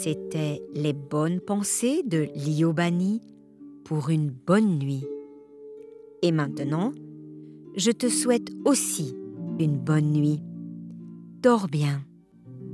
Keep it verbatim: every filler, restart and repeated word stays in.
C'était les bonnes pensées de Liobani pour une bonne nuit. Et maintenant, je te souhaite aussi une bonne nuit. Dors bien.